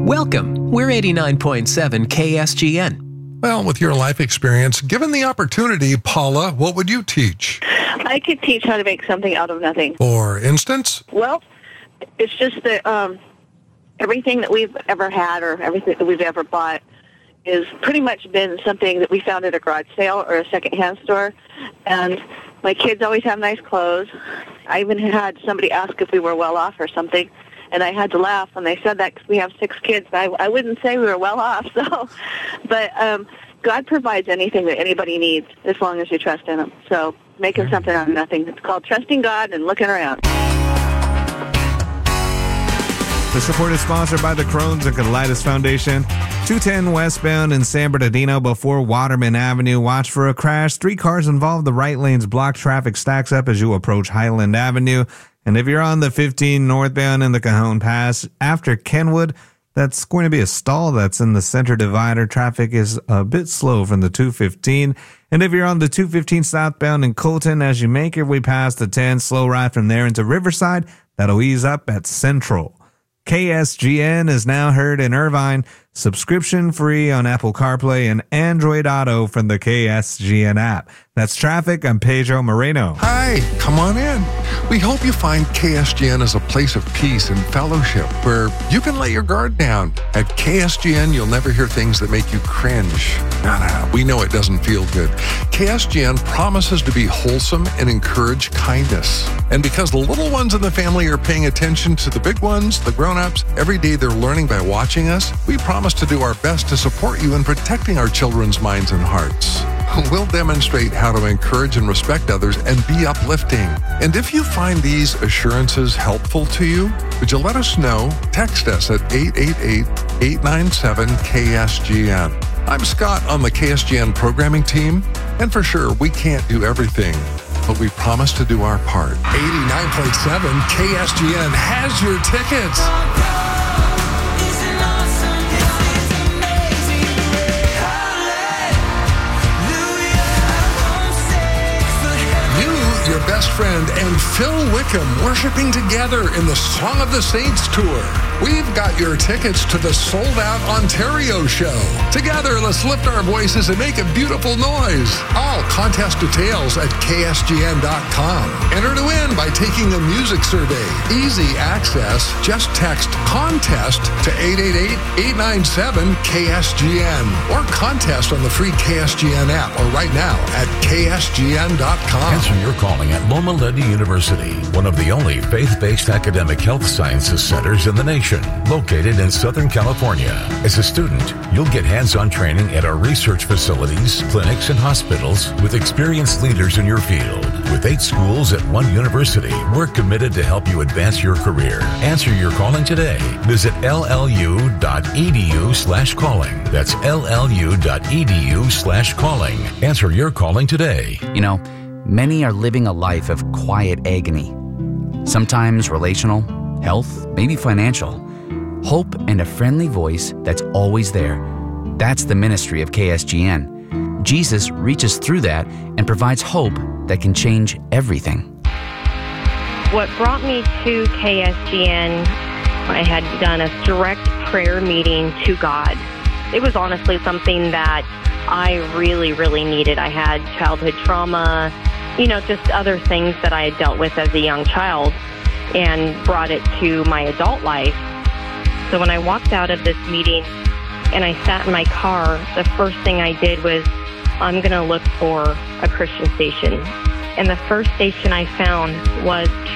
Welcome. We're 89.7 KSGN. Well, with your life experience, given the opportunity, Paula, what would you teach? I could teach how to make something out of nothing. For instance? Well, it's just that everything that we've ever had or everything that we've ever bought is pretty much been something that we found at a garage sale or a secondhand store. And my kids always have nice clothes. I even had somebody ask if we were well off or something, and I had to laugh when they said that because we have 6 kids. I wouldn't say we were well off. So, but God provides anything that anybody needs as long as you trust in Him. So making something out of nothing. It's called trusting God and looking around. This report is sponsored by the Crohn's and Colitis Foundation. 210 westbound in San Bernardino before Waterman Avenue. Watch for a crash. 3 cars involved. The right lane's blocked. Traffic stacks up as you approach Highland Avenue. And if you're on the 15 northbound in the Cajon Pass after Kenwood, that's going to be a stall that's in the center divider. Traffic is a bit slow from the 215. And if you're on the 215 southbound in Colton, as you make your way past the 10, slow ride from there into Riverside, that'll ease up at Central. KSGN is now heard in Irvine, subscription free on Apple CarPlay and Android Auto from the KSGN app. That's traffic. I'm Pedro Moreno. Hi, come on in. We hope you find KSGN as a place of peace and fellowship where you can let your guard down. At KSGN, you'll never hear things that make you cringe. No, we know it doesn't feel good. KSGN promises to be wholesome and encourage kindness. And because the little ones in the family are paying attention to the big ones, the grown-ups, every day they're learning by watching us, we promise to do our best to support you in protecting our children's minds and hearts. We'll demonstrate how to encourage and respect others and be uplifting. And if you find these assurances helpful to you, would you let us know? Text us at 888-897-KSGN. I'm Scott on the KSGN programming team, and for sure, we can't do everything, but we promise to do our part. 89.7 KSGN has your tickets. Your best friend and Phil Wickham worshiping together in the Song of the Saints tour. We've got your tickets to the sold-out Ontario show. Together, let's lift our voices and make a beautiful noise. All contest details at ksgn.com. Enter to win by taking a music survey. Easy access. Just text CONTEST to 888-897-KSGN or contest on the free KSGN app or right now at ksgn.com. Answer your calling at Loma Linda University, one of the only faith-based academic health sciences centers in the nation, located in Southern California. As a student, you'll get hands-on training at our research facilities, clinics, and hospitals with experienced leaders in your field. With 8 schools at one university, we're committed to help you advance your career. Answer your calling today. Visit llu.edu/calling. That's llu.edu/calling. Answer your calling today. You know, many are living a life of quiet agony. Sometimes relational, health, maybe financial. Hope and a friendly voice that's always there. That's the ministry of KSGN. Jesus reaches through that and provides hope that can change everything. What brought me to KSGN, I had done a direct prayer meeting to God. It was honestly something that I really, really needed. I had childhood trauma, just other things that I had dealt with as a young child and brought it to my adult life. So when I walked out of this meeting and I sat in my car, the first thing I did was, I'm going to look for a Christian station. And the first station I found was